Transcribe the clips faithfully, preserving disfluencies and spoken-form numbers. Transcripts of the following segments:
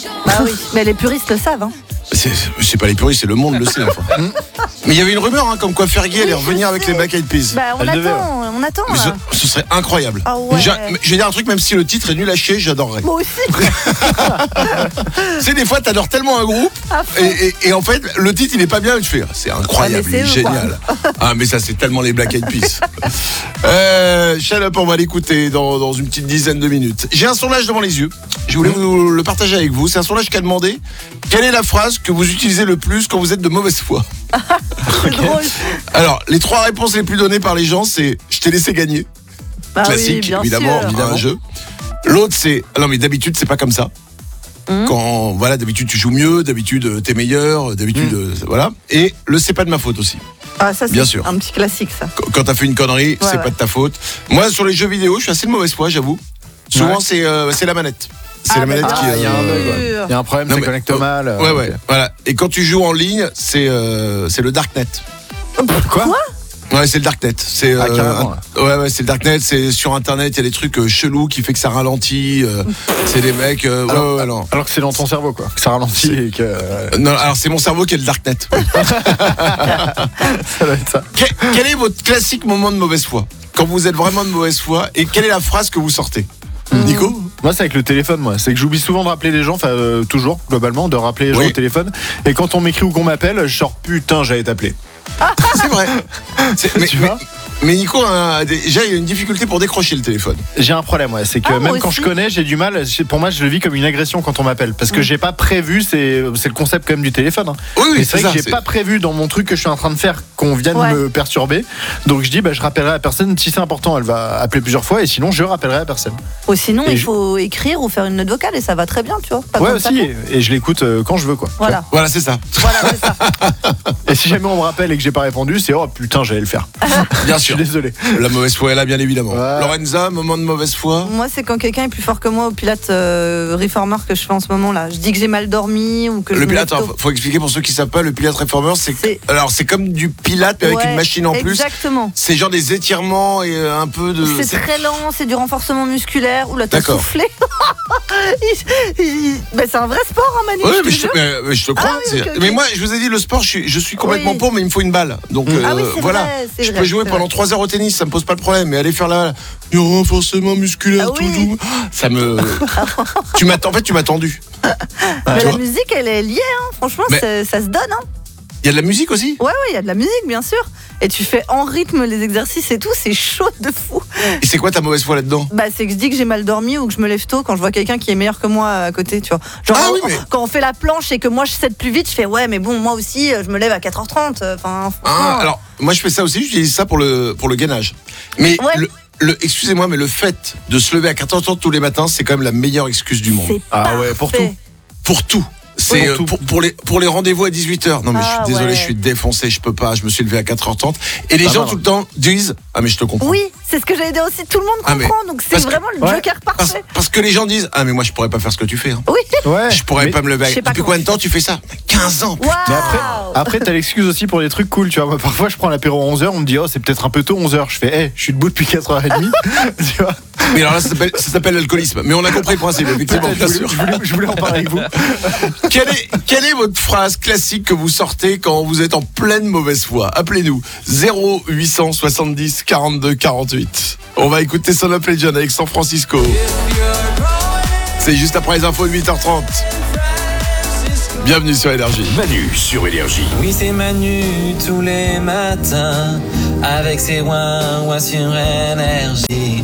Bah oui, mais les puristes le savent. Hein. C'est, c'est pas les puristes, c'est le monde le sait. Enfin. Mais il y avait une rumeur hein, comme quoi Fergie oui, allait revenir avec les Black Eyed Peas. Bah on Elle attend, devait. on attend. Mais ce, ce serait incroyable. Ah ouais. J'ai, je vais dire un truc, même si le titre est nul à chier, j'adorerais. Moi aussi. Tu sais, des fois, t'adores tellement un groupe et, et, et en fait, le titre il est pas bien, et tu fais, c'est incroyable, ah, c'est il est eux, génial. Quoi. Ah mais ça c'est tellement les Black Eyed Peas. euh, Shut Up, on va l'écouter dans, dans une petite dizaine de minutes. J'ai un sondage devant les yeux. Je voulais vous le partager avec vous. C'est un sondage qui a demandé quelle est la phrase que vous utilisez le plus quand vous êtes de mauvaise foi. C'est okay. drôle. Alors, les trois réponses les plus données par les gens, c'est je t'ai laissé gagner. Bah classique, oui, évidemment, évidemment. Un jeu. L'autre, c'est ah non mais d'habitude c'est pas comme ça. Mmh. Quand voilà, d'habitude tu joues mieux, d'habitude t'es meilleur, d'habitude mmh. euh, voilà. Et le c'est pas de ma faute aussi. Ah ça c'est bien sûr. Un petit classique ça. Quand t'as fait une connerie, ouais, c'est ouais. pas de ta faute. Moi sur les jeux vidéo, je suis assez de mauvaise foi, j'avoue. Souvent ouais. c'est euh, c'est la manette. C'est ah, la manette ah, qui. Il y a un bug. Ouais. Il y a un problème, non, ça mais, connecte euh, mal. Euh, ouais ouais. Okay. Voilà. Et quand tu joues en ligne, c'est euh, c'est le darknet. Quoi? Ouais, c'est le darknet. C'est ah, euh, un... ouais, ouais, c'est le darknet. C'est sur internet, il y a des trucs euh, chelous qui fait que ça ralentit. Euh, c'est des mecs. Euh, alors, ouais, ouais, alors, alors que c'est dans ton cerveau, quoi. Que ça ralentit c'est... et que. Euh... Non, alors c'est mon cerveau qui est le darknet. Ça doit être ça. Quel, quel est votre classique moment de mauvaise foi quand vous êtes vraiment de mauvaise foi et quelle est la phrase que vous sortez? Nico? Moi c'est avec le téléphone, moi. C'est que j'oublie souvent de rappeler les gens, enfin euh, toujours globalement, de rappeler les gens oui. au téléphone. Et quand on m'écrit ou qu'on m'appelle, je sors putain j'allais t'appeler. C'est vrai. C'est, mais, tu mais, vois mais Nico a déjà il y a une difficulté pour décrocher le téléphone. J'ai un problème, ouais. C'est que ah, même quand je connais, j'ai du mal. Pour moi, je le vis comme une agression quand on m'appelle, parce que mmh. j'ai pas prévu. C'est c'est le concept quand même du téléphone. Hein. Oui, oui, c'est, c'est vrai ça, que j'ai c'est... pas prévu dans mon truc que je suis en train de faire qu'on vienne ouais. me perturber. Donc je dis, bah je rappellerai à la personne. Si c'est important, elle va appeler plusieurs fois, et sinon je rappellerai à la personne. Ou sinon, et il je... faut écrire ou faire une note vocale et ça va très bien, tu vois. Pas ouais aussi. Et, et je l'écoute quand je veux, quoi. Voilà. Voilà, c'est ça. Voilà, c'est ça. Et si jamais on me rappelle et que j'ai pas répondu, c'est oh putain, j'allais le faire. Bien sûr. Je suis désolé. La mauvaise foi est là, bien évidemment. Ouais. Lorenza, moment de mauvaise foi? Moi, c'est quand quelqu'un est plus fort que moi au Pilates euh, Reformer que je fais en ce moment là. Je dis que j'ai mal dormi ou que le je Pilates, alors, faut expliquer pour ceux qui savent pas, le Pilates Reformer, c'est, c'est... alors c'est comme du Pilates mais avec ouais, une machine en plus. Exactement. C'est genre des étirements et un peu de. C'est, c'est... très lent, c'est du renforcement musculaire. Oula, t'as D'accord. soufflé. il, il... Ben, c'est un vrai sport, hein, Manu. Oui, je mais, je, mais, mais je te crois. Ah, oui, okay, okay. Mais moi, je vous ai dit, le sport, je suis, je suis complètement oui. pour, mais il me faut une balle. Donc mmh. euh, ah oui, c'est voilà. Vrai, c'est je vrai, peux jouer pendant vrai. trois heures au tennis, ça me pose pas de problème. Mais aller faire là, le renforcement musculaire, ah, tout, oui. tout, ça me. tu m'as, en fait, tu m'as tendu. Mais tu la vois. Musique, elle est liée, hein. Franchement, mais... ça se donne. Hein. Il y a de la musique aussi? Ouais, ouais, il y a de la musique, bien sûr. Et tu fais en rythme les exercices et tout, c'est chaud de fou. Et c'est quoi ta mauvaise foi là-dedans? Bah, c'est que je dis que j'ai mal dormi ou que je me lève tôt quand je vois quelqu'un qui est meilleur que moi à côté, tu vois. Genre, ah, on, oui, mais... quand on fait la planche et que moi je cède plus vite, je fais ouais, mais bon, moi aussi, je me lève à quatre heures trente. Enfin, ah, alors, moi je fais ça aussi, j'utilise ça pour le, pour le gainage. Mais ouais. le, le, excusez-moi, mais le fait de se lever à quatre heures trente tous les matins, c'est quand même la meilleure excuse du monde. C'est ah parfait. Ouais, pour tout. Pour tout. C'est oui, pour, pour, pour, les, pour les rendez-vous à dix-huit heures. Non mais ah, je suis désolé, ouais. je suis défoncé, je peux pas, je me suis levé à quatre heures trente. Et les ah, gens bah, tout le temps disent ah mais je te comprends. Oui, c'est ce que j'allais dire aussi, tout le monde comprend, ah, donc c'est vraiment que, le ouais, joker parfait. Parce, parce que les gens disent ah mais moi je pourrais pas faire ce que tu fais. Hein. Oui. Ouais. Je pourrais mais pas me lever. Depuis combien de temps tu fais ça? quinze ans. Wow. Mais après, après t'as l'excuse aussi pour des trucs cool, tu vois. Moi, parfois je prends l'apéro à onze heures, on me dit oh c'est peut-être un peu tôt onze heures. Je fais eh hey, je suis debout depuis quatre heures trente. Tu vois. Mais alors là ça s'appelle, ça s'appelle l'alcoolisme. Mais on a compris le principe effectivement. Bien sûr. Je voulais, je voulais en parler avec vous. Quelle est, quelle est votre phrase classique que vous sortez quand vous êtes en pleine mauvaise foi? Appelez-nous zéro huit cent soixante-dix quarante-deux quarante-huit. On va écouter Son Up Legend avec San Francisco. C'est juste après les infos de huit heures trente. Bienvenue sur Énergie. Manu sur Énergie. Oui, c'est Manu tous les matins avec ses ouin-ouin sur Énergie.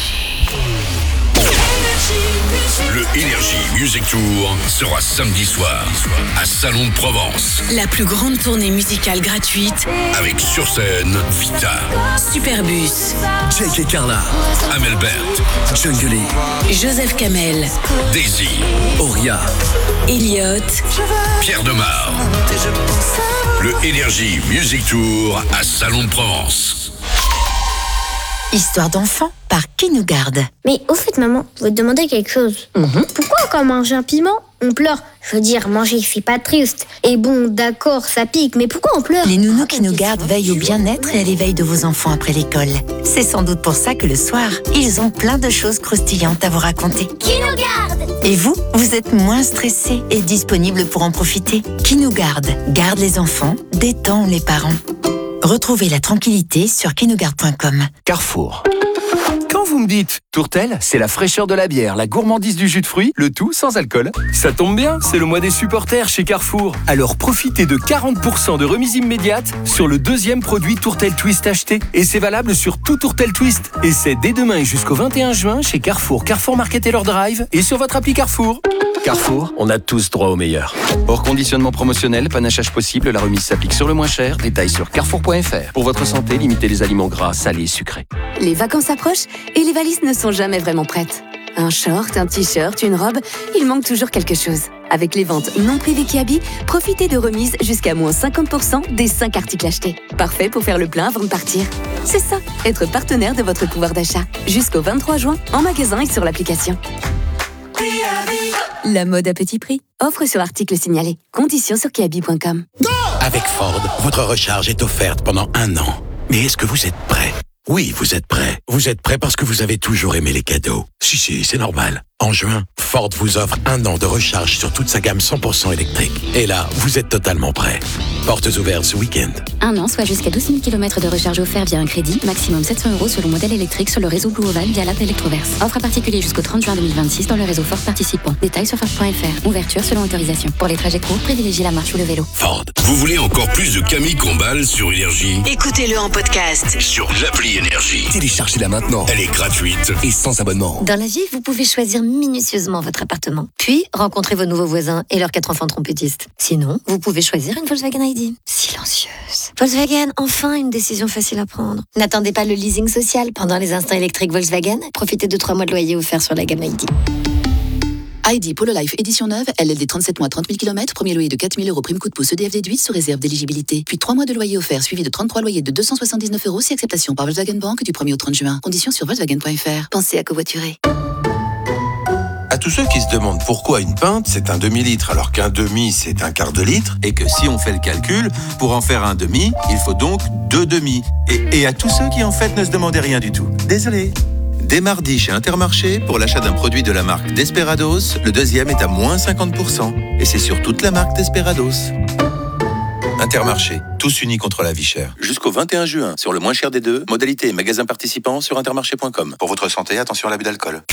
Le Énergie Music Tour sera samedi soir à Salon de Provence. La plus grande tournée musicale gratuite avec sur scène Vita, Superbus, Jake et Carla, Amel Bert, Jungle, Joseph Kamel, Daisy, Auria, Elliot, Pierre Demar. Le Énergie Music Tour à Salon de Provence. Histoire d'enfant par Qui nous garde. Mais au fait, maman, je vais te demander quelque chose. Mm-hmm. Pourquoi quand on mange un piment, on pleure. Je veux dire, manger, c'est pas triste. Et bon, d'accord, ça pique, mais pourquoi on pleure? Les nounous qui nous gardent veillent au bien-être et à l'éveil de vos enfants après l'école. C'est sans doute pour ça que le soir, ils ont plein de choses croustillantes à vous raconter. Qui nous garde? Et vous, vous êtes moins stressé et disponible pour en profiter. Qui nous garde? Garde les enfants, détend les parents. Retrouvez la tranquillité sur qui nous garde point com. Carrefour. Quand vous me dites Tourtel, c'est la fraîcheur de la bière, la gourmandise du jus de fruits, le tout sans alcool. Ça tombe bien, c'est le mois des supporters chez Carrefour. Alors profitez de quarante pour cent de remise immédiate sur le deuxième produit Tourtel Twist acheté. Et c'est valable sur tout Tourtel Twist. Et c'est dès demain et jusqu'au vingt et un juin chez Carrefour, Carrefour Market et leur Drive et sur votre appli Carrefour. Carrefour, on a tous droit au meilleur. Hors conditionnement promotionnel, panachage possible, la remise s'applique sur le moins cher. Détails sur carrefour point f r. Pour votre santé, limitez les aliments gras, salés, sucrés. Les vacances approchent et les valises ne sont jamais vraiment prêtes. Un short, un t-shirt, une robe, il manque toujours quelque chose. Avec les ventes non privées Kiabi, profitez de remises jusqu'à moins cinquante pour cent des cinq articles achetés. Parfait pour faire le plein avant de partir. C'est ça, être partenaire de votre pouvoir d'achat. Jusqu'au vingt-trois juin, en magasin et sur l'application. La mode à petit prix. Offre sur article signalé. Conditions sur kiabi point com. Avec Ford, votre recharge est offerte pendant un an. Mais est-ce que vous êtes prêt? Oui, vous êtes prêt. Vous êtes prêt parce que vous avez toujours aimé les cadeaux. Si, si, c'est normal. En juin, Ford vous offre un an de recharge sur toute sa gamme cent pour cent électrique. Et là, vous êtes totalement prêt. Portes ouvertes ce week-end. Un an, soit jusqu'à douze mille kilomètres de recharge offert via un crédit, maximum sept cents euros selon modèle électrique sur le réseau Blue Oval via l'app Electroverse. Offre à particulier jusqu'au trente juin deux mille vingt-six dans le réseau Ford participant. Détails sur Ford point f r. Ouverture selon autorisation. Pour les trajets courts, privilégiez la marche ou le vélo. Ford. Vous voulez encore plus de Camille Combal sur Énergie? Écoutez-le en podcast Sur l'appli Énergie. Téléchargez-la maintenant. Elle est gratuite Et sans abonnement. Dans la vie, vous pouvez choisir minutieusement votre appartement, puis rencontrer vos nouveaux voisins et leurs quatre enfants trompettistes. Sinon, vous pouvez choisir une Volkswagen I D. Silencieuse. Volkswagen, enfin une décision facile à prendre. N'attendez pas le leasing social pendant les instants électriques Volkswagen. Profitez de trois mois de loyer offerts sur la gamme I D. I D Polo Life édition neuve, L L D trente-sept mois, trente mille kilomètres, premier loyer de quatre mille euros, prime coup de pouce E D F déduit sous réserve d'éligibilité. Puis trois mois de loyer offert suivi de trente-trois loyers de deux cent soixante-dix-neuf euros si acceptation par Volkswagen Bank du premier au trente juin. Conditions sur volkswagen point f r. Pensez à covoiturer. À tous ceux qui se demandent pourquoi une pinte c'est un demi-litre alors qu'un demi c'est un quart de litre et que si on fait le calcul, pour en faire un demi, il faut donc deux demi. Et, et à tous ceux qui en fait ne se demandaient rien du tout. Désolé. Dès mardi chez Intermarché, pour l'achat d'un produit de la marque Desperados, le deuxième est à moins cinquante pour cent. Et c'est sur toute la marque Desperados. Intermarché, tous unis contre la vie chère. Jusqu'au vingt et un juin, sur le moins cher des deux, modalité et magasin participants sur intermarché point com. Pour votre santé, attention à l'abus d'alcool.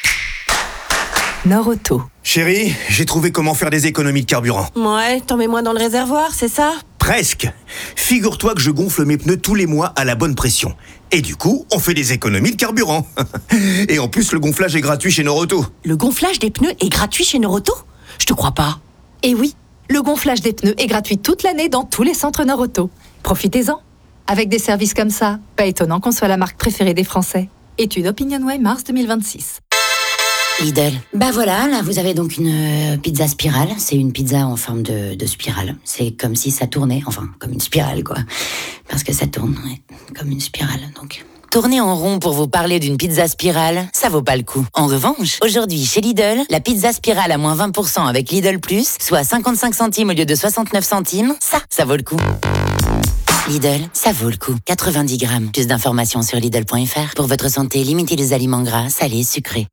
Norauto. Chérie, j'ai trouvé comment faire des économies de carburant. Ouais, t'en mets moins dans le réservoir, c'est ça? Presque. Figure-toi que je gonfle mes pneus tous les mois à la bonne pression. Et du coup, on fait des économies de carburant. Et en plus, le gonflage est gratuit chez Norauto. Le gonflage des pneus est gratuit chez Norauto? Je te crois pas. Eh oui, le gonflage des pneus est gratuit toute l'année dans tous les centres Norauto. Profitez-en. Avec des services comme ça, pas étonnant qu'on soit la marque préférée des Français. Étude OpinionWay mars deux mille vingt-six. Lidl. Bah voilà, là vous avez donc une euh, pizza spirale. C'est une pizza en forme de, de spirale. C'est comme si ça tournait, enfin comme une spirale quoi. Parce que ça tourne, ouais, comme une spirale donc. Tourner en rond pour vous parler d'une pizza spirale, ça vaut pas le coup. En revanche, aujourd'hui chez Lidl, la pizza spirale à moins vingt pour cent avec Lidl Plus, soit cinquante-cinq centimes au lieu de soixante-neuf centimes, ça, ça vaut le coup. Lidl, ça vaut le coup. quatre-vingt-dix grammes. Plus d'informations sur Lidl point f r. Pour votre santé, limitez les aliments gras, salés, sucrés.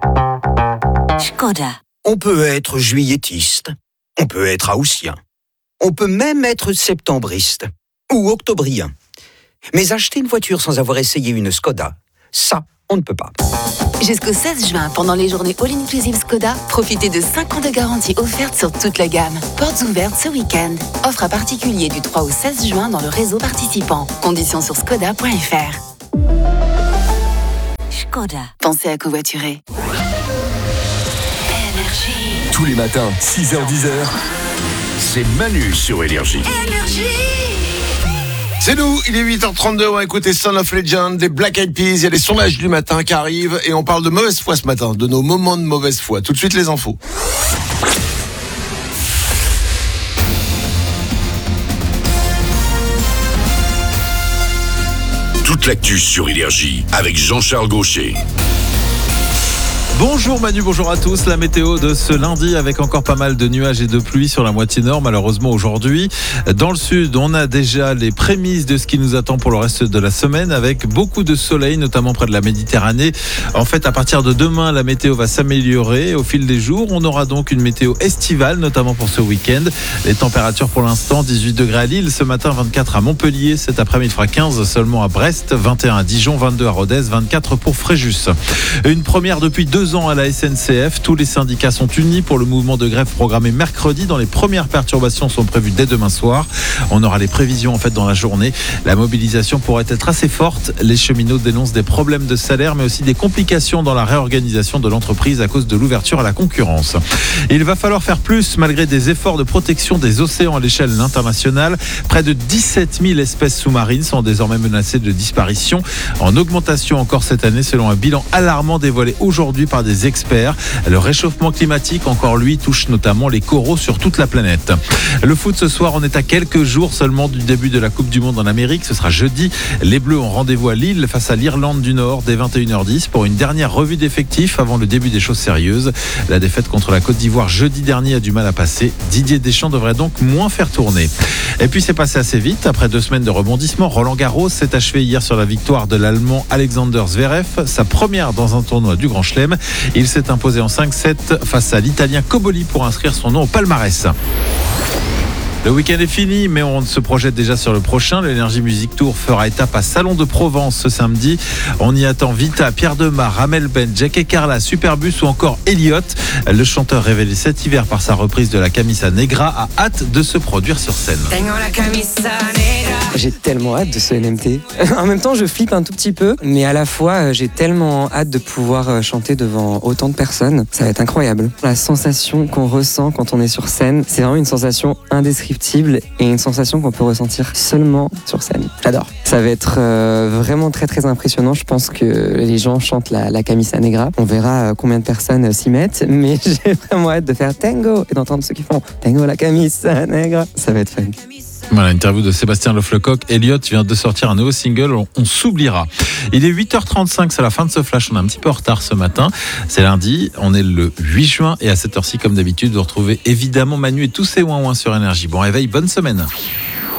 Skoda. On peut être juilletiste, on peut être haussien, on peut même être septembriste ou octobrien. Mais acheter une voiture sans avoir essayé une Skoda, ça, on ne peut pas. Jusqu'au seize juin, pendant les journées All-Inclusive Skoda, profitez de cinq ans de garantie offerte sur toute la gamme. Portes ouvertes ce week-end. Offre à particulier du trois au seize juin dans le réseau participant. Conditions sur skoda point f r. Skoda. Pensez à covoiturer. Tous les matins, six heures dix heures, c'est Manu sur Énergie. Énergie. C'est nous, il est huit heures trente-deux, on va écouter Son of Legend, des Black Eyed Peas, il y a les sondages du matin qui arrivent et on parle de mauvaise foi ce matin, de nos moments de mauvaise foi. Tout de suite les infos. Toute l'actu sur Énergie avec Jean-Charles Gaucher. Bonjour Manu, bonjour à tous. La météo de ce lundi avec encore pas mal de nuages et de pluie sur la moitié nord, malheureusement aujourd'hui. Dans le sud, on a déjà les prémices de ce qui nous attend pour le reste de la semaine avec beaucoup de soleil, notamment près de la Méditerranée. En fait, à partir de demain, la météo va s'améliorer au fil des jours. On aura donc une météo estivale, notamment pour ce week-end. Les températures pour l'instant, dix-huit degrés à Lille, ce matin vingt-quatre à Montpellier, cet après-midi il fera quinze seulement à Brest, vingt et un à Dijon, vingt-deux à Rodez, vingt-quatre pour Fréjus. Une première depuis deux ans à la S N C F. Tous les syndicats sont unis pour le mouvement de grève programmé mercredi. Dans les premières perturbations sont prévues dès demain soir. On aura les prévisions en fait dans la journée. La mobilisation pourrait être assez forte. Les cheminots dénoncent des problèmes de salaire, mais aussi des complications dans la réorganisation de l'entreprise à cause de l'ouverture à la concurrence. Il va falloir faire plus malgré des efforts de protection des océans à l'échelle internationale. Près de dix-sept mille espèces sous-marines sont désormais menacées de disparition, en augmentation encore cette année selon un bilan alarmant dévoilé aujourd'hui par des experts. Le réchauffement climatique, encore lui, touche notamment les coraux sur toute la planète. Le foot ce soir, on est à quelques jours seulement du début de la Coupe du Monde en Amérique. Ce sera jeudi. Les Bleus ont rendez-vous à Lille face à l'Irlande du Nord dès vingt et une heures dix pour une dernière revue d'effectifs avant le début des choses sérieuses. La défaite contre la Côte d'Ivoire jeudi dernier a du mal à passer. Didier Deschamps devrait donc moins faire tourner. Et puis c'est passé assez vite. Après deux semaines de rebondissement, Roland Garros s'est achevé hier sur la victoire de l'Allemand Alexander Zverev, sa première dans un tournoi du Grand Chelem. Il s'est imposé en cinq sept face à l'Italien Cobolli pour inscrire son nom au palmarès. Le week-end est fini, mais on se projette déjà sur le prochain. L'Energy Music Tour fera étape à Salon de Provence ce samedi. On y attend Vita, Pierre Demar, Amel Ben, Jack et Carla, Superbus ou encore Elliott. Le chanteur révélé cet hiver par sa reprise de la Camisa Negra a hâte de se produire sur scène. J'ai tellement hâte de ce N M T. En même temps, je flippe un tout petit peu, mais à la fois, j'ai tellement hâte de pouvoir chanter devant autant de personnes. Ça va être incroyable. La sensation qu'on ressent quand on est sur scène, c'est vraiment une sensation indescriptible et une sensation qu'on peut ressentir seulement sur scène. J'adore. Ça va être euh, vraiment très très impressionnant. Je pense que les gens chantent la, la Camisa Negra. On verra combien de personnes s'y mettent, mais j'ai vraiment hâte de faire tango et d'entendre ceux qui font tango la Camisa Negra. Ça va être fun. Voilà, interview de Sébastien Leflecoq. Elliott vient de sortir un nouveau single, on, on s'oubliera. Il est huit heures trente-cinq, c'est la fin de ce flash. On est un petit peu en retard ce matin. C'est lundi, on est le huit juin et à cette heure-ci, comme d'habitude, vous retrouvez évidemment Manu et tous ses ouin-ouin sur Énergie. Bon réveil, bonne semaine.